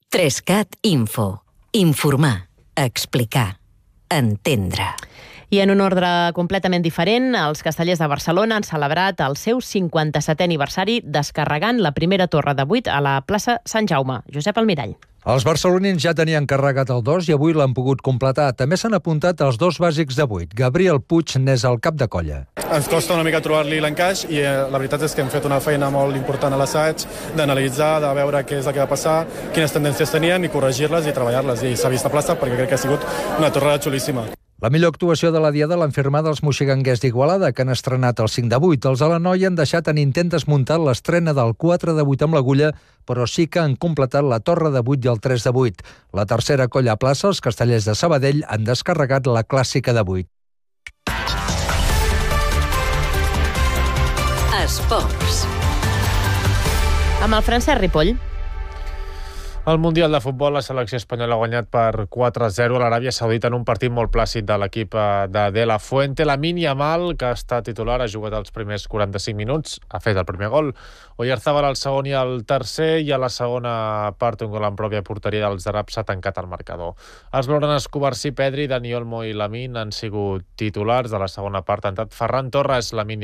3CAT Info. Informar, explicar, entendre. I en un ordre completament diferent, els castellers de Barcelona han celebrat el seu 57è aniversari descarregant la primera torre de 8 a la plaça Sant Jaume. Josep Almirall. Els barcelonins ja tenien carregat el 2 i avui l'han pogut completar. També s'han apuntat els 2 bàsics de 8. Gabriel Puig n'és el cap de colla. Ens costa una mica trobar-li l'encaix i la veritat és que hem fet una feina molt important a l'assaig, d'analitzar, de veure què és el que va passar, quines tendències tenien i corregir-les i treballar-les. I s'ha vist a plaça perquè crec que ha sigut una torrada xulíssima. La millor actuació de la diada l'han firmada els moixiganguers d'Igualada, que han estrenat el 5 de 8. Els de la Noia han deixat en intent desmuntar l'estrena del 4 de 8 amb l'agulla, però sí que han completat la torre de 8 i el 3 de 8. La tercera colla a plaça, els castellers de Sabadell, han descarregat la clàssica de 8. Esports. Amb el Francesc Ripoll. Al Mundial de Futbol, la selecció espanyola ha guanyat per 4-0 a l'Aràbia Saudita en un partit molt plàcid de l'equip de La Fuente. Lamine Yamal, que està titular, ha jugat els primers 45 minuts, ha fet el primer gol. Oyarzabal al segon i al tercer, i a la segona part un gol en pròpia porteria dels àrabs s'ha tancat el marcador. Els blaugranes Cubarsí, Pedri, Dani Olmo i Lamine han sigut titulars. De la segona part ha entrat Ferran Torres. Lamine